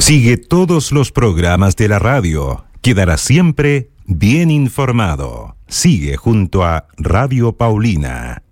Sigue todos los programas de la radio. Quedará siempre bien informado. Sigue junto a Radio Paulina.